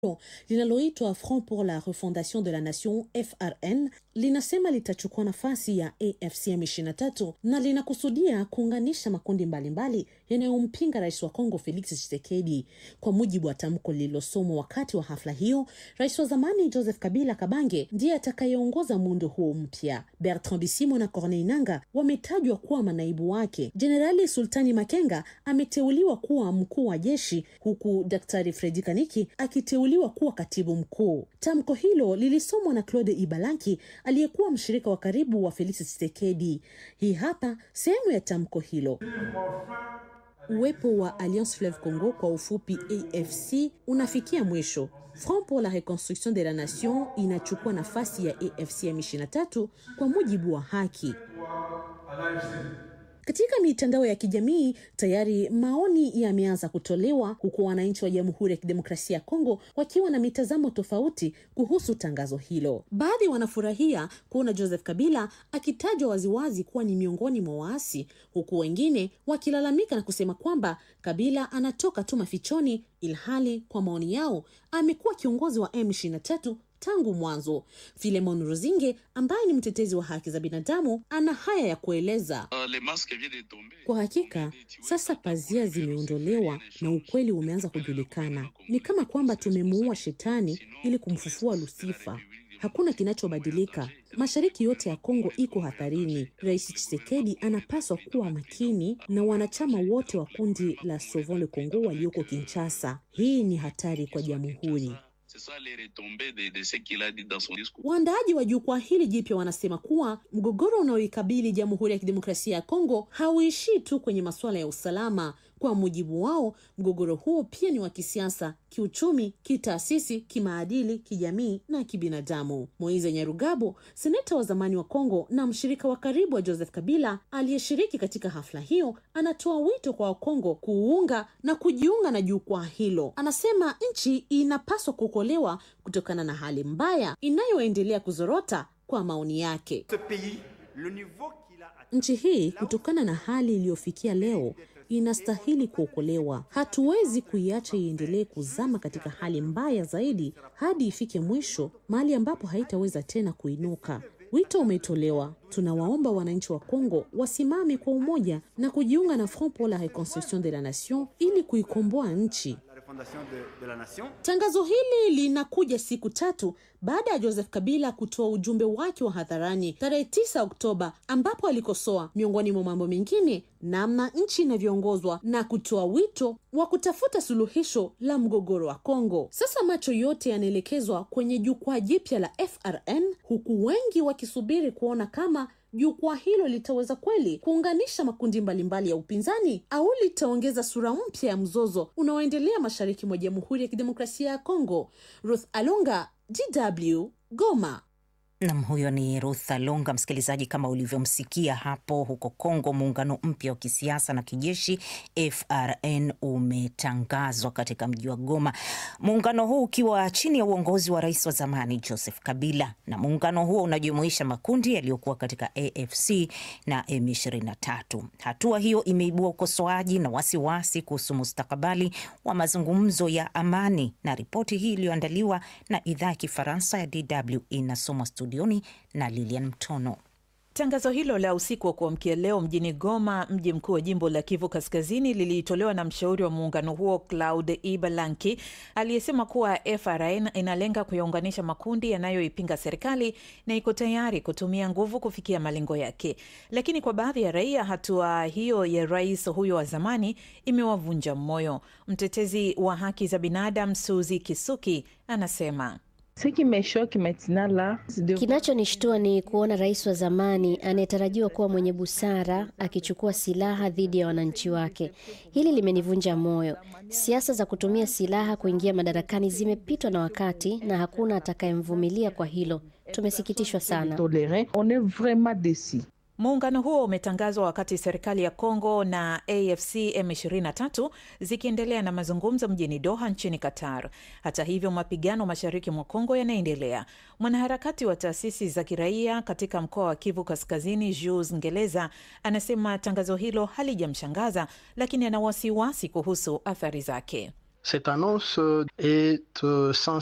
linaloitwa Front pour la Refondation de la Nation FRN linasema litachukua nafasi ya AFC M23 na linakusudia kuunganisha makundi mbalimbali yanayompinga rais wa Kongo Felix Tshisekedi. Kwa mujibu wa tamko lililosomwa wakati wa hafla hiyo, rais wa zamani Joseph Kabila Kabange ndiye atakayeongoza muundo huo mpya. Bertrand Bisimwa na Corneille Nangaa wametajwa kuwa manaibu wake. Jenerali Sultani Makenga ameteuliwa kuwa mkuu wa jeshi, huku Daktari Fredi Kaniki akiteuliwa kuwa katibu mkuu. Tamko hilo lilisomwa na Claude Ibalanki aliyekuwa mshirika wa karibu wa Felix Tshisekedi. Hii hapa sehemu ya tamko hilo. Uwepo wa Alliance Fleuve Congo, kwa ufupi AFC, unafikia mwisho. Front pour la Reconstruction de la Nation inachukua nafasi ya AFC M23 kwa mujibu wa haki. Katika mitandao ya kijamii tayari maoni yameanza kutolewa, huku wananchi wa Jamhuri ya Kidemokrasia ya Kongo wakiwa na mitazamo tofauti kuhusu tangazo hilo. Baadhi wanafurahia kuona Joseph Kabila akitajwa waziwazi kuwa ni miongoni mwa waasi, huku wengine wakilalamika na kusema kwamba Kabila anatoka tu mafichoni, ilhali kwa maoni yao amekuwa kiongozi wa M23 tangu mwanzo. Filemon Ruzinge ambaye ni mtetezi wa haki za binadamu ana haya ya kueleza. Kwa hakika, sasa pazia zimeondolewa na ukweli umeanza kujulikana. Ni kama kwamba tumemuua shetani ili kumfufua Lucifer. Hakuna kinachobadilika. Mashariki yote ya Kongo iko hatarini. Rais Tshisekedi anapaswa kuwa makini na wanachama wote wa kundi la Sauvons le Congo walioko Kinshasa. Hii ni hatari kwa jamhuri. Waandaaji wa jukwaa hili jipya wanasema kuwa mgogoro unaoikabili Jamhuri ya Kidemokrasia ya Kongo hauishii tu kwenye masuala ya usalama. Kwa mujibu wao, mgogoro huo pia ni wa kisiasa, kiuchumi, kitaasisi, kimaadili, kijamii na kibinadamu. Moise Nyarugabo, seneta wa zamani wa Kongo na mshirika wa karibu wa Joseph Kabila aliyeshiriki katika hafla hiyo, anatoa wito kwa Wakongo kuunga na kujiunga na jukwaa hilo. Anasema nchi inapaswa kuokolewa kutokana na hali mbaya inayoendelea kuzorota. Kwa maoni yake, nchi hii kutokana na hali iliyofikia leo inastahili kuokolewa. Hatuwezi kuiacha iendelee kuzama katika hali mbaya zaidi hadi ifike mwisho, mahali ambapo haitaweza tena kuinuka. Wito umetolewa. Tunawaomba wananchi wa Kongo wasimame kwa umoja na kujiunga na Front pour la Reconstruction de la Nation ili kuikomboa nchi. Tangazo hili linakuja siku 3 baada ya Joseph Kabila kutoa ujumbe wake wa hadharani tarehe 9 Oktoba, ambapo alikosoa miongoni mwa mambo mengine namna nchi inavyoongozwa na kutoa wito wa kutafuta suluhisho la mgogoro wa Kongo. Sasa macho yote yanaelekezwa kwenye jukwaa jipya la FRN, huku wengi wakisubiri kuona kama jukwaa hilo litaweza kweli kuunganisha makundi mbalimbali ya upinzani au litaongeza sura mpya ya mzozo unaoendelea mashariki mwa Jamhuri ya Kidemokrasia ya Kongo. Ruth Alonga, DW, Goma. Na huyo ni Ruth Alonga, msikilizaji. Kama ulivyomsikia hapo, huko Kongo muungano mpya wa kisiasa na kijeshi FRN umetangazwa katika mji wa Goma. Muungano huu ukiwa chini ya uongozi wa rais wa zamani Joseph Kabila, na muungano huo unajumuisha makundi yaliyokuwa katika AFC na M23. Hatua hiyo imeibua ukosoaji na wasiwasi kuhusu mustakabali wa mazungumzo ya amani, na ripoti hii iliyoandaliwa na idhaa ya Kifaransa ya DW inasomwa na Lilian Mtono. Tangazo hilo la usiku wa kuamkia leo mjini Goma, mji mkuu wa jimbo la Kivu Kaskazini, lilitolewa na mshauri wa muungano huo Claude Ibalanki, aliyesema kuwa FRN inalenga kuyaunganisha makundi yanayoipinga serikali na iko tayari kutumia nguvu kufikia malengo yake. Lakini kwa baadhi ya raia, hatua hiyo ya rais huyo wa zamani imewavunja moyo. Mtetezi wa haki za binadamu Suzi Kisuki anasema, kinachonishtua ni kuona rais wa zamani anayetarajiwa kuwa mwenye busara akichukua silaha dhidi ya wananchi wake. Hili limenivunja moyo. Siasa za kutumia silaha kuingia madarakani zimepitwa na wakati na hakuna atakayemvumilia kwa hilo. Tumesikitishwa sana. Muungano huo umetangazwa wakati serikali ya Kongo na AFC M23 zikiendelea na mazungumzo mjini Doha nchini Qatar. Hata hivyo, mapigano mashariki mwa Kongo yanaendelea. Mwanaharakati wa taasisi za kiraia katika mkoa wa Kivu Kaskazini, Jules Ngeleza, anasema tangazo hilo halijamshangaza, lakini ana wasiwasi kuhusu athari zake. Cette annonce est